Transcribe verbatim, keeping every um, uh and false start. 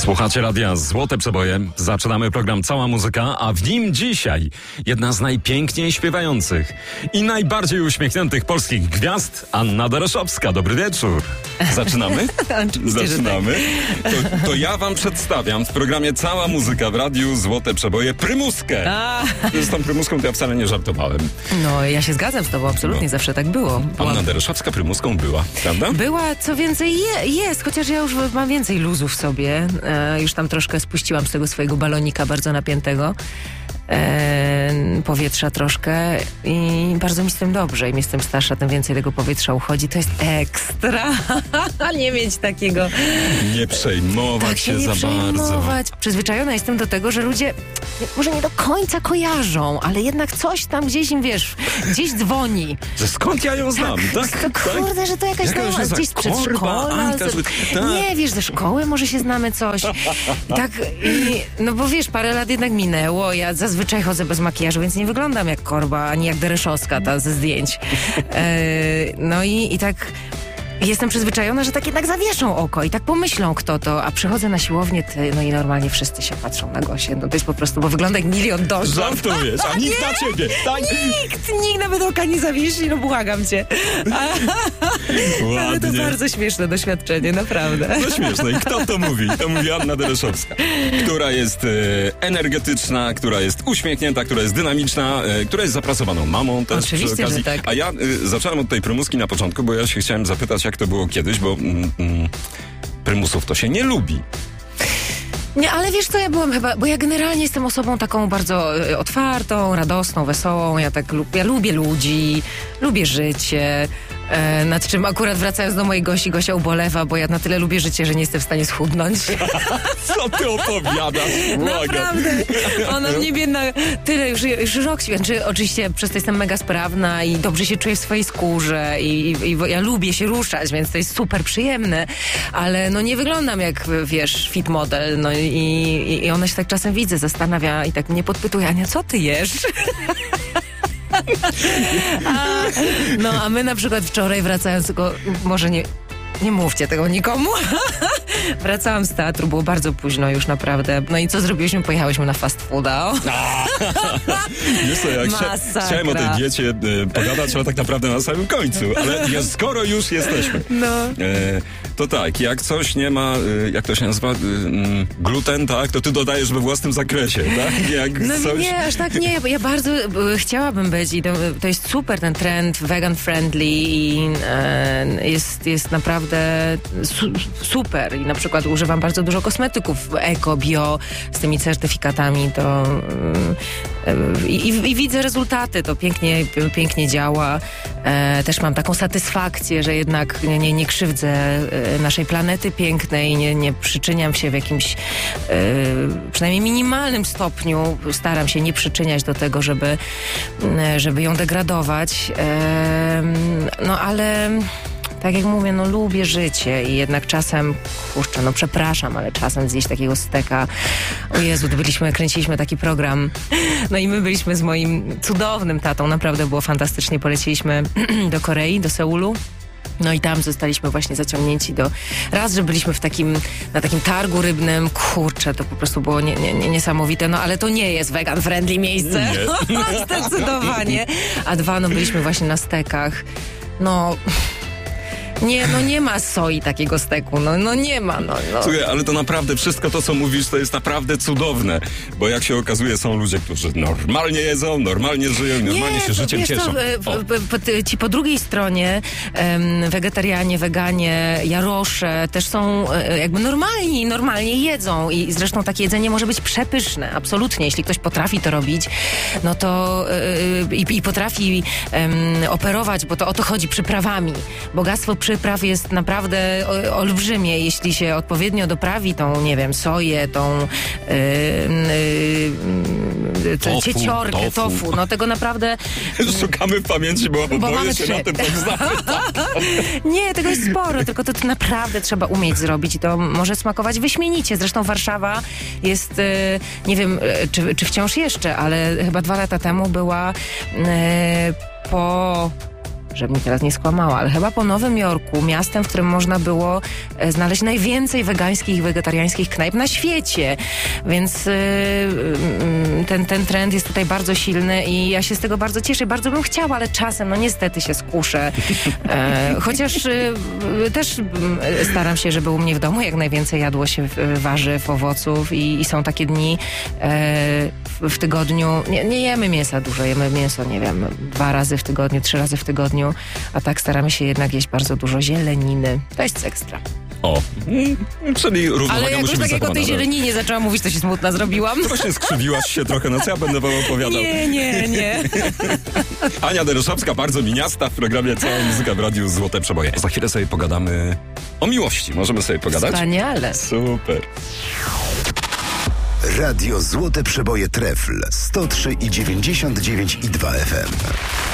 Słuchacie radia Złote Przeboje. Zaczynamy program Cała Muzyka, a w nim dzisiaj jedna z najpiękniej śpiewających i najbardziej uśmiechniętych polskich gwiazd, Anna Dereszowska. Dobry wieczór. Zaczynamy? Zaczynamy. To, to ja wam przedstawiam w programie Cała Muzyka w radiu Złote Przeboje Prymuskę. A. Z tą Prymuską to ja wcale nie żartowałem. No, ja się zgadzam z tobą, absolutnie, no. Zawsze tak było. Była... Anna Dereszowska Prymuską była, prawda? Była, co więcej je, jest, chociaż ja już mam więcej luzu w sobie. E, już tam troszkę spuściłam z tego swojego balonika bardzo napiętego. E, powietrza troszkę i bardzo mi z tym dobrze. Im jestem starsza, tym więcej tego powietrza uchodzi. To jest ekstra. Nie mieć takiego... Nie przejmować tak się, się nie za przejmować. bardzo. Przyzwyczajona jestem do tego, że ludzie może nie do końca kojarzą, ale jednak coś tam gdzieś im, wiesz, gdzieś dzwoni. Że skąd ja ją znam? Tak, tak, to kurde, tak? Że to jakaś Jaka znajoma, gdzieś z przedszkola. Tak. Nie, wiesz, ze szkoły może się znamy coś. Tak, i, no bo wiesz, parę lat jednak minęło. Ja zazwyczaj chodzę bez makijażu, więc nie wyglądam jak Korba, ani jak Dereszowska ta ze zdjęć. E, no i, i tak... Jestem przyzwyczajona, że tak jednak zawieszą oko i tak pomyślą, kto to, a przychodzę na siłownię, ty, no i normalnie wszyscy się patrzą na Gosię. No to jest po prostu, bo wygląda jak milion dozów. Żartujesz, a nikt na ciebie, tak? Nikt, nikt nawet oka nie zawiesi, no błagam cię. Ale to bardzo śmieszne doświadczenie, naprawdę. No śmieszne. I kto to mówi? To mówi Anna Dereszowska, która jest e, energetyczna, która jest uśmiechnięta, która jest dynamiczna, e, która jest zapracowaną mamą też. Oczywiście, przy okazji. że tak. A ja e, zacząłem od tej prymuski na początku, bo ja się chciałem zapytać, jak to było kiedyś, bo mm, mm, prymusów to się nie lubi. Nie, ale wiesz co, ja byłam chyba, bo ja generalnie jestem osobą taką bardzo y, otwartą, radosną, wesołą, ja tak lub, ja lubię ludzi, lubię życie, e, nad czym akurat wracając do mojej Gosi, Gosia ubolewa, bo ja na tyle lubię życie, że nie jestem w stanie schudnąć. Co ty opowiadasz? Naprawdę, ona mnie biedna, tyle, już, już rok świadczy, oczywiście przez to jestem mega sprawna i dobrze się czuję w swojej skórze i, i, i ja lubię się ruszać, więc to jest super przyjemne, ale no nie wyglądam jak, wiesz, fit model, no i, i, i ona się tak czasem widzę, zastanawia i tak mnie podpytuje, Ania, co ty jesz? a, no a my na przykład wczoraj wracając, tylko może nie nie mówcie tego nikomu. Wracałam z teatru, było bardzo późno już naprawdę. No i co zrobiliśmy? Pojechałyśmy na fast fooda. Wiesz co, jak chcia, chciałem o tej diecie e, pogadać, ale tak naprawdę na samym końcu. Ale jest, skoro już jesteśmy. No. E, to tak, jak coś nie ma, e, jak to się nazywa, e, gluten, tak? To ty dodajesz we własnym zakresie, tak? Jak no coś... nie, aż tak nie. Ja bardzo e, chciałabym być i to, to jest super ten trend vegan friendly i e, jest, jest naprawdę Su- super i na przykład używam bardzo dużo kosmetyków eko, bio z tymi certyfikatami to yy, i, i widzę rezultaty, to pięknie, pięknie działa. E, też mam taką satysfakcję, że jednak nie, nie, nie krzywdzę e, naszej planety pięknej, nie, nie przyczyniam się w jakimś e, przynajmniej minimalnym stopniu, staram się nie przyczyniać do tego, żeby, żeby ją degradować. E, no ale tak jak mówię, no lubię życie i jednak czasem, kurczę, no przepraszam, ale czasem zjeść takiego steka. O Jezu, byliśmy, kręciliśmy taki program, no i my byliśmy z moim cudownym tatą, naprawdę było fantastycznie, poleciliśmy do Korei, do Seulu. No i tam zostaliśmy właśnie zaciągnięci do... Raz, że byliśmy w takim, na takim targu rybnym, kurczę, to po prostu było nie, nie, nie, niesamowite, no ale to nie jest vegan friendly miejsce, zdecydowanie. A dwa, no byliśmy właśnie na stekach, no... Nie, no nie ma soi takiego steku, no, no nie ma, no, no. Słuchaj, ale to naprawdę wszystko to, co mówisz, to jest naprawdę cudowne, bo jak się okazuje, są ludzie, którzy normalnie jedzą, normalnie żyją i normalnie nie, się życiem wiesz, cieszą. To, po, po, ci po drugiej stronie um, wegetarianie, weganie, jarosze też są e, jakby normalni, normalnie jedzą i zresztą takie jedzenie może być przepyszne, absolutnie, jeśli ktoś potrafi to robić, no to e, i, i potrafi e, operować, bo to o to chodzi, przyprawami. Bogactwo przypraw jest naprawdę o, olbrzymie, jeśli się odpowiednio doprawi tą, nie wiem, soję, tą yy, yy, tofu, cieciorkę, tofu. tofu, no tego naprawdę... Szukamy w pamięci, bo, bo, bo boję się trzy. na tym, co znamy. Nie, tego jest sporo, tylko to, to naprawdę trzeba umieć zrobić i to może smakować wyśmienicie. Zresztą Warszawa jest, yy, nie wiem, czy, czy wciąż jeszcze, ale chyba dwa lata temu była yy, po... żeby mi teraz nie skłamała, ale chyba po Nowym Jorku, miastem, w którym można było e, znaleźć najwięcej wegańskich i wegetariańskich knajp na świecie. Więc e, ten, ten trend jest tutaj bardzo silny i ja się z tego bardzo cieszę. Bardzo bym chciała, ale czasem, no niestety się skuszę. E, chociaż e, też e, staram się, żeby u mnie w domu jak najwięcej jadło się e, warzyw, owoców i, i są takie dni e, w, w tygodniu. Nie, nie jemy mięsa dużo, jemy mięso, nie wiem, dwa razy w tygodniu, trzy razy w tygodniu, a tak staramy się jednak jeść bardzo dużo zieleniny. To jest ekstra. O, czyli równowaga Ale jak musi już być tak jak o tej zachowana. zieleninie zaczęłam mówić, to się smutna zrobiłam. Właśnie skrzywiłaś się trochę, no co ja będę wam opowiadał. Nie, nie, nie. Ania Dereszowska, bardzo miniasta w programie Cała Muzyka w Radiu Złote Przeboje. Za chwilę sobie pogadamy o miłości. Możemy sobie pogadać? Wspaniale. Super. Radio Złote Przeboje Trefl sto trzy i dziewięćdziesiąt dziewięć i dwa F M.